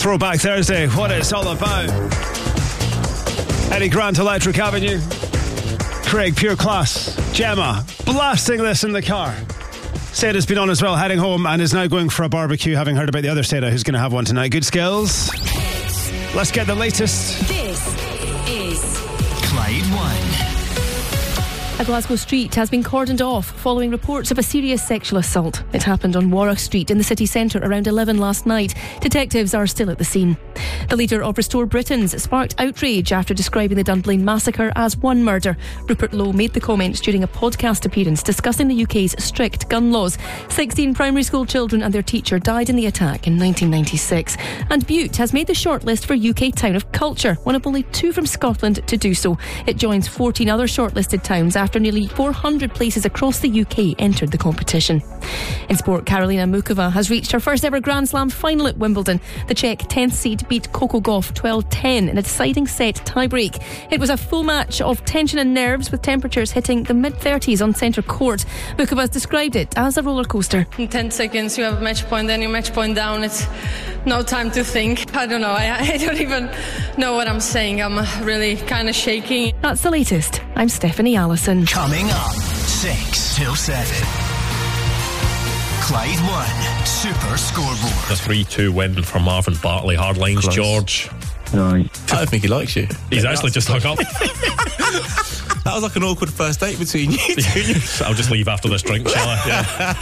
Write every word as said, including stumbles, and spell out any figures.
Throwback Thursday, what it's all about. Eddie Grant, Electric Avenue. Craig, Pure Class. Gemma, blasting this in the car. Sada's been on as well, heading home, and is now going for a barbecue, having heard about the other Sada who's going to have one tonight. Good skills. Let's get the latest. This is Clyde One. A Glasgow street has been cordoned off following reports of a serious sexual assault. It happened on Warwick Street in the city centre around eleven last night. Detectives are still at the scene. The leader of Restore Britons sparked outrage after describing the Dunblane massacre as one murder. Rupert Lowe made the comments during a podcast appearance discussing the U K's strict gun laws. sixteen primary school children and their teacher died in the attack in nineteen ninety-six. And Butte has made the shortlist for U K Town of Culture, one of only two from Scotland to do so. It joins fourteen other shortlisted towns after After nearly four hundred places across the U K entered the competition. In sport, Karolina Muchova has reached her first ever Grand Slam final at Wimbledon. The Czech tenth seed beat Coco Gauff twelve ten in a deciding set tiebreak. It was a full match of tension and nerves, with temperatures hitting the mid thirties on centre court. Muchova has described it as a roller coaster. In ten seconds you have a match point, then you match point down. It's no time to think. I don't know, I, I don't even know what I'm saying. I'm really kind of shaking. That's the latest. I'm Stephanie Allison. Coming up, six till seven. Clyde One Super Scoreboard. A three two win for Marvin Bartley. Hard lines, Close. George. Right. I don't think he likes you. He's actually just hung up. That was like an awkward first date between you two. I'll just leave after this drink, shall I? Yeah.